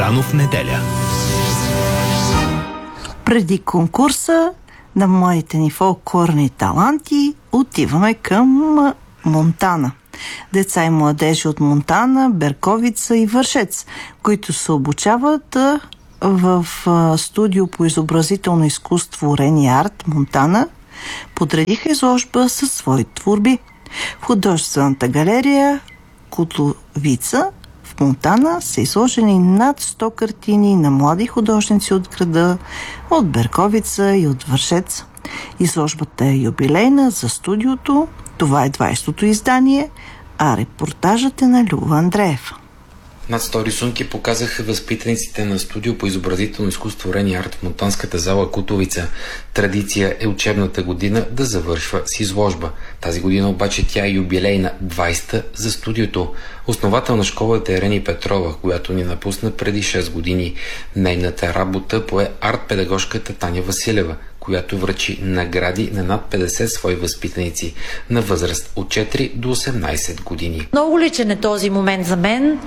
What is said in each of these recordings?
Рано в неделя. Преди конкурса на младите ни фолклорни таланти отиваме към Монтана. Деца и младежи от Монтана, Берковица и Вършец, които се обучават в студио по изобразително изкуство Рени Арт Монтана, подредиха изложба със свои творби. В художествената галерия Котловица в Монтана са изложени над 100 картини на млади художници от града, от Берковица и от Вършец. Изложбата е юбилейна за студиото. Това е 20-то издание, а репортажът е на Люба Андреев. Над 100 рисунки показаха възпитаниците на студио по изобразително изкуство Рени Арт в монтанската зала Кутовица. Традиция е учебната година да завършва с изложба. Тази година обаче тя е юбилейна, 20-та за студиото. Основател на школата е Рени Петрова, която ни напусна преди 6 години. Нейната работа пое арт-педагожката Таня Василева, която връчи награди на над 50 свои възпитаници на възраст от 4 до 18 години. Много личен е този момент за мен.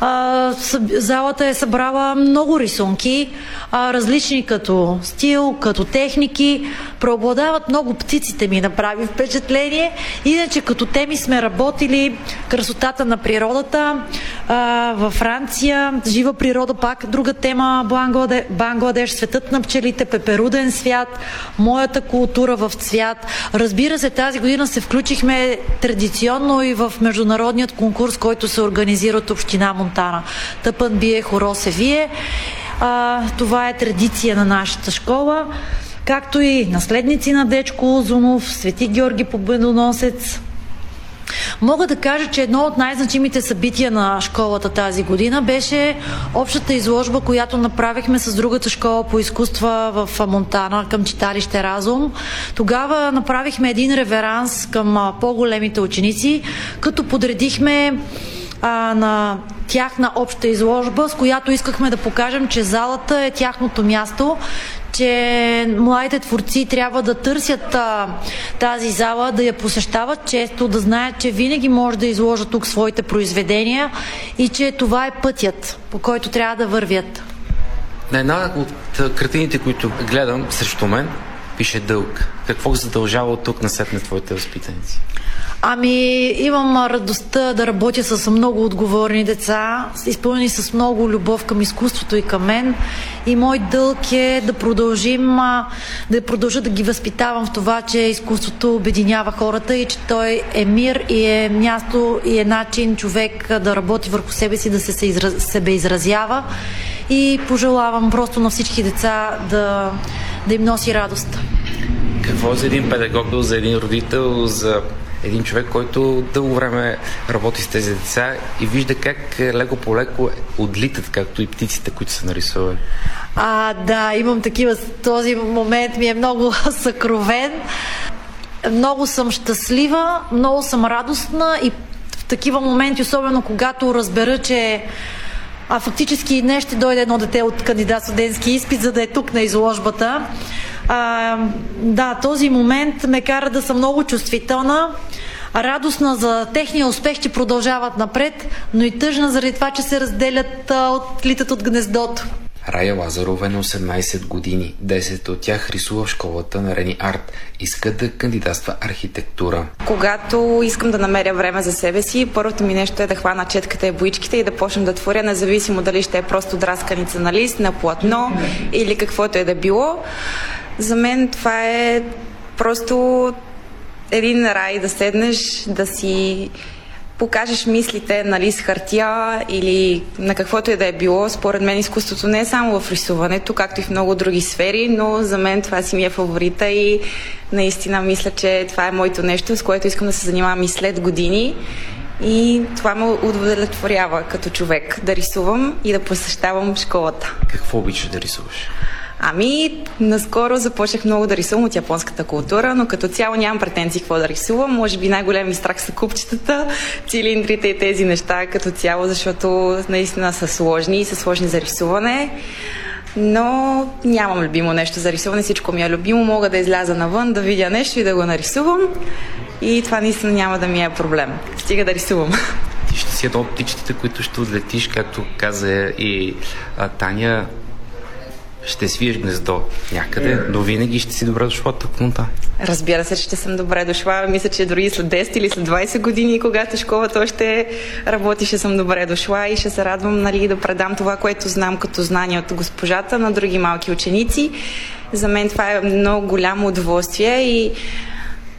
Залата е събрала много рисунки, различни като стил, като техники. Преобладават много птиците, ми направи впечатление. Иначе като теми сме работили красотата на природата, във Франция, жива природа, пак друга тема, Бангладеш, светът на пчелите, пеперуден свят, моята култура в цвят. Разбира се, тази година се включихме традиционно и в международният конкурс, който се организира от община Монтана. Тъпън бие, хоро се вие. Това е традиция на нашата школа, както и наследници на Дечко Узунов, Свети Георги Победоносец. Мога да кажа, че едно от най-значимите събития на школата тази година беше общата изложба, която направихме с другата школа по изкуства в Монтана към читалище Разум. Тогава направихме един реверанс към по-големите ученици, като подредихме на тяхна обща изложба, с която искахме да покажем, че залата е тяхното място, че младите творци трябва да търсят тази зала, да я посещават често, да знаят, че винаги може да изложат тук своите произведения и че това е пътят, по който трябва да вървят. На една от картините, които гледам срещу мен, пише дълг. Какво задължава от тук насетне твоите възпитаници? Имам радостта да работя с много отговорни деца, изпълнени с много любов към изкуството и към мен. И мой дълг е да продължа да ги възпитавам в това, че изкуството обединява хората и че той е мир и е място и е начин човек да работи върху себе си, да се себеизразява. И пожелавам просто на всички деца да им носи радост. Какво за един педагог, за един родител, за един човек, който дълго време работи с тези деца и вижда как леко по леко отлитат, както и птиците, които са нарисували? Да, имам такива. Този момент ми е много съкровен. Много съм щастлива, много съм радостна и в такива моменти, особено когато разбера, че фактически днес ще дойде едно дете от кандидат студентски изпит, за да е тук на изложбата. Този момент ме кара да съм много чувствителна, радостна за техния успех, че продължават напред, но и тъжна заради това, че се разделят, отлитат от гнездото. Рая Лазарова е на 18 години. 10 от тях рисува в школата на Рени Арт. Иска да кандидатства архитектура. Когато искам да намеря време за себе си, първото ми нещо е да хвана четката и боичките и да почна да творя, независимо дали ще е просто драсканица на лист, на платно или каквото е да било. За мен това е просто един рай да седнеш, да си покажеш мислите на лист хартия или на каквото и да е било. Според мен изкуството не е само в рисуването, както и в много други сфери, но за мен това си ми е фаворита и наистина мисля, че това е моето нещо, с което искам да се занимавам и след години. И това ме удовлетворява като човек, да рисувам и да посещавам школата. Какво обичаш да рисуваш? Наскоро започнах много да рисувам от японската култура, но като цяло нямам претенции какво да рисувам. Може би най-големи страх са купчетата, цилиндрите и тези неща като цяло, защото наистина са сложни и са сложни за рисуване. Но нямам любимо нещо за рисуване, всичко ми е любимо. Мога да изляза навън, да видя нещо и да го нарисувам. И това наистина няма да ми е проблем. Стига да рисувам. Ти ще си си едно от птичетите, които ще отлетиш, както каза и Таня, ще свиеш гнездо някъде, но винаги ще си добре дошла тук в Монтана. Разбира се, че ще съм добре дошла. Мисля, че дори след 10 или след 20 години, когато школата още работи, ще съм добре дошла и ще се радвам, нали, да предам това, което знам като знание от госпожата на други малки ученици. За мен това е много голямо удоволствие и